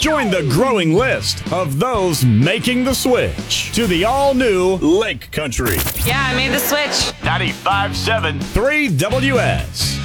Join the growing list of those making the switch to the all-new Lake Country. Yeah, I made the switch. 95.7 3WS.